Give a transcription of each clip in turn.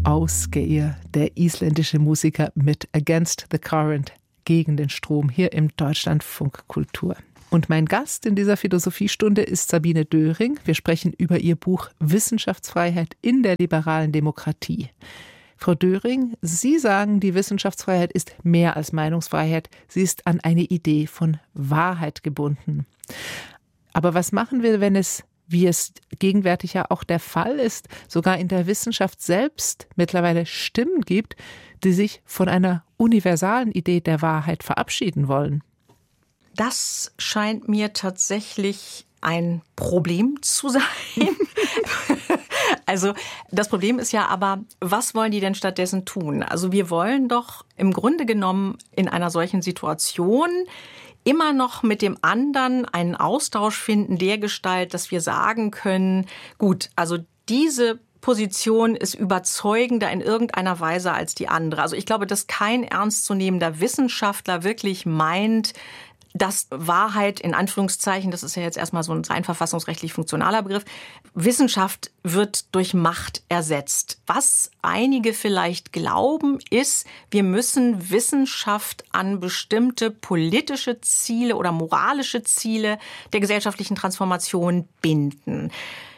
Ásgeir, der isländische Musiker mit Against the Current, gegen den Strom, hier im Deutschlandfunk Kultur. Und mein Gast in dieser Philosophiestunde ist Sabine Döring. Wir sprechen über ihr Buch Wissenschaftsfreiheit in der liberalen Demokratie. Frau Döring, Sie sagen, die Wissenschaftsfreiheit ist mehr als Meinungsfreiheit. Sie ist an eine Idee von Wahrheit gebunden. Aber was machen wir, wenn es, wie es gegenwärtig ja auch der Fall ist, sogar in der Wissenschaft selbst mittlerweile Stimmen gibt, die sich von einer universalen Idee der Wahrheit verabschieden wollen? Das scheint mir tatsächlich ein Problem zu sein. Also das Problem ist ja aber, was wollen die denn stattdessen tun? Also wir wollen doch im Grunde genommen in einer solchen Situation immer noch mit dem anderen einen Austausch finden, dergestalt, dass wir sagen können, gut, also diese Position ist überzeugender in irgendeiner Weise als die andere. Also ich glaube, dass kein ernstzunehmender Wissenschaftler wirklich meint, dass Wahrheit in Anführungszeichen, das ist ja jetzt erstmal so ein rein verfassungsrechtlich funktionaler Begriff, Wissenschaft wird durch Macht ersetzt. Was einige vielleicht glauben, ist, wir müssen Wissenschaft an bestimmte politische Ziele oder moralische Ziele der gesellschaftlichen Transformation binden.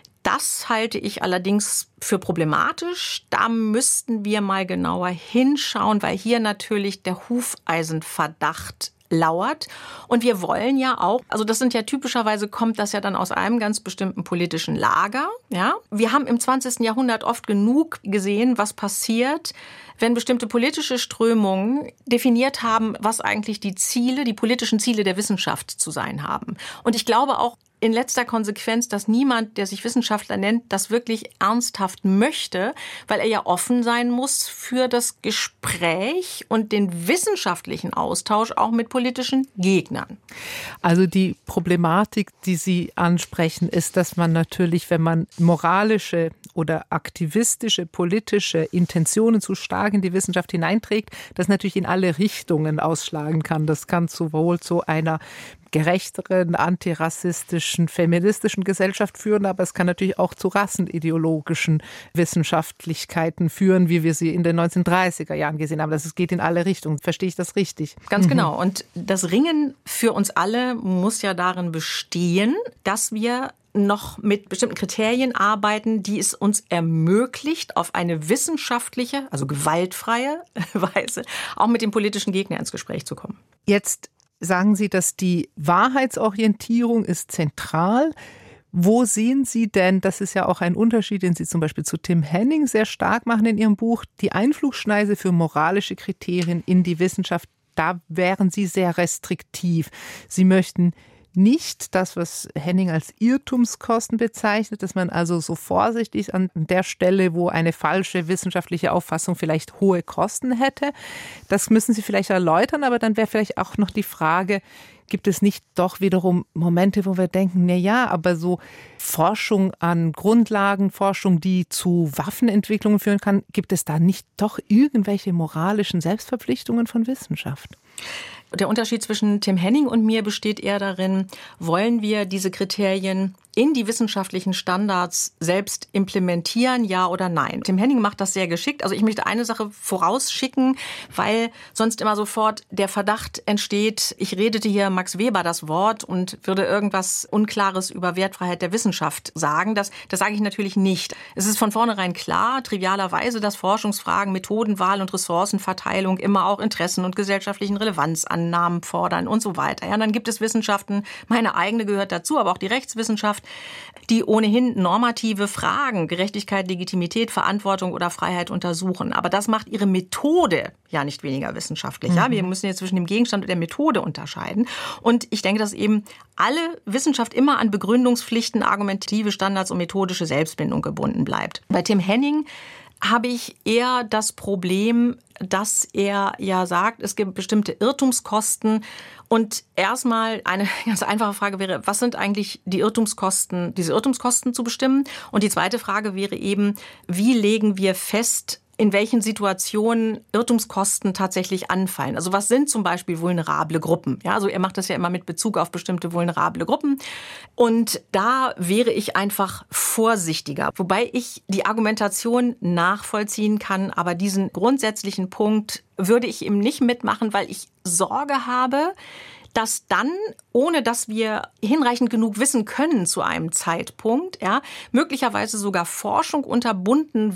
Das halte ich allerdings für problematisch. Da müssten wir mal genauer hinschauen, weil hier natürlich der Hufeisenverdacht lauert. Und wir wollen ja auch, also das sind ja typischerweise, kommt das ja dann aus einem ganz bestimmten politischen Lager. Ja, wir haben im 20. Jahrhundert oft genug gesehen, was passiert, wenn bestimmte politische Strömungen definiert haben, was eigentlich die Ziele, die politischen Ziele der Wissenschaft zu sein haben. Und ich glaube auch in letzter Konsequenz, dass niemand, der sich Wissenschaftler nennt, das wirklich ernsthaft möchte, weil er ja offen sein muss für das Gespräch und den wissenschaftlichen Austausch auch mit politischen Gegnern. Also die Problematik, die Sie ansprechen, ist, dass man natürlich, wenn man moralische oder aktivistische, politische Intentionen zu stark in die Wissenschaft hineinträgt, das natürlich in alle Richtungen ausschlagen kann. Das kann sowohl zu einer gerechteren, antirassistischen, feministischen Gesellschaft führen, aber es kann natürlich auch zu rassenideologischen Wissenschaftlichkeiten führen, wie wir sie in den 1930er Jahren gesehen haben. Das geht in alle Richtungen. Verstehe ich das richtig? Ganz genau. Und das Ringen für uns alle muss ja darin bestehen, dass wir noch mit bestimmten Kriterien arbeiten, die es uns ermöglicht, auf eine wissenschaftliche, also gewaltfreie Weise auch mit dem politischen Gegner ins Gespräch zu kommen. Jetzt sagen Sie, dass die Wahrheitsorientierung ist zentral. Wo sehen Sie denn, das ist ja auch ein Unterschied, den Sie zum Beispiel zu Tim Henning sehr stark machen in Ihrem Buch, die Einflugschneise für moralische Kriterien in die Wissenschaft, da wären Sie sehr restriktiv. Sie möchten nicht das, was Henning als Irrtumskosten bezeichnet, dass man also so vorsichtig an der Stelle, wo eine falsche wissenschaftliche Auffassung vielleicht hohe Kosten hätte. Das müssen Sie vielleicht erläutern, aber dann wäre vielleicht auch noch die Frage, gibt es nicht doch wiederum Momente, wo wir denken, na ja, aber so Forschung an Grundlagen, Forschung, die zu Waffenentwicklungen führen kann, gibt es da nicht doch irgendwelche moralischen Selbstverpflichtungen von Wissenschaft? Der Unterschied zwischen Tim Henning und mir besteht eher darin, wollen wir diese Kriterien in die wissenschaftlichen Standards selbst implementieren, ja oder nein? Tim Henning macht das sehr geschickt. Also ich möchte eine Sache vorausschicken, weil sonst immer sofort der Verdacht entsteht, ich redete hier Max Weber das Wort und würde irgendwas Unklares über Wertfreiheit der Wissenschaft sagen. Das sage ich natürlich nicht. Es ist von vornherein klar, trivialerweise, dass Forschungsfragen, Methodenwahl und Ressourcenverteilung immer auch Interessen und gesellschaftlichen Relevanzannahmen fordern und so weiter. Ja, dann gibt es Wissenschaften, meine eigene gehört dazu, aber auch die Rechtswissenschaft, die ohnehin normative Fragen, Gerechtigkeit, Legitimität, Verantwortung oder Freiheit untersuchen. Aber das macht ihre Methode ja nicht weniger wissenschaftlich. Ja? Wir müssen jetzt zwischen dem Gegenstand und der Methode unterscheiden. Und ich denke, dass eben alle Wissenschaft immer an Begründungspflichten, argumentative Standards und methodische Selbstbindung gebunden bleibt. Bei Tim Henning habe ich eher das Problem, dass er ja sagt, es gibt bestimmte Irrtumskosten. Und erstmal eine ganz einfache Frage wäre, was sind eigentlich die Irrtumskosten, diese Irrtumskosten zu bestimmen? Und die zweite Frage wäre eben, wie legen wir fest, in welchen Situationen Irrtumskosten tatsächlich anfallen. Also was sind zum Beispiel vulnerable Gruppen? Ja, also er macht das ja immer mit Bezug auf bestimmte vulnerable Gruppen. Und da wäre ich einfach vorsichtiger. Wobei ich die Argumentation nachvollziehen kann, aber diesen grundsätzlichen Punkt würde ich ihm nicht mitmachen, weil ich Sorge habe, dass dann, ohne dass wir hinreichend genug wissen können zu einem Zeitpunkt, ja, möglicherweise sogar Forschung unterbunden